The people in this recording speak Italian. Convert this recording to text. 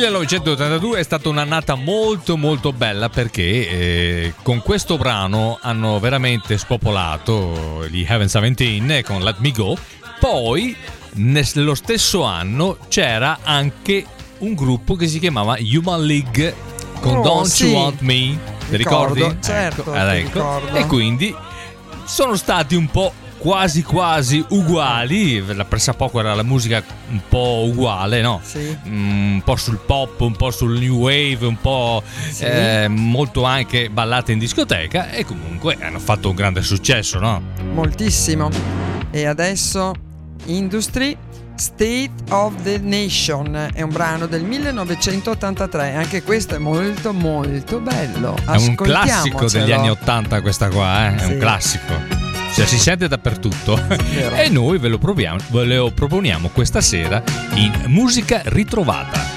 1982 è stata un'annata molto molto bella perché con questo brano hanno veramente spopolato gli Heaven 17 con Let Me Go. Poi nello stesso anno c'era anche un gruppo che si chiamava Human League con Don't You Want Me, ti ricordi? Certo, ecco. E quindi sono stati un po' quasi uguali, la pressappoco era la musica un po' uguale, no? Sì. Un po' sul pop, un po' sul new wave, un po' molto anche ballate in discoteca, e comunque hanno fatto un grande successo, no? Moltissimo. E adesso Industry, State of the Nation, è un brano del 1983, anche questo è molto molto bello. È un classico degli anni 80 questa qua, è un classico. Cioè, si sente dappertutto. E noi ve lo proponiamo questa sera in Musica Ritrovata.